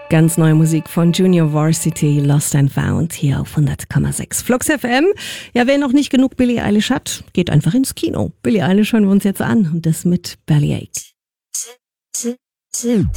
Ganz neue Musik von Junior Varsity, Lost and Found, hier auf 100,6 Flux FM. Ja, wer noch nicht genug Billie Eilish hat, geht einfach ins Kino. Billie Eilish hören wir uns jetzt an und das mit Bellyache.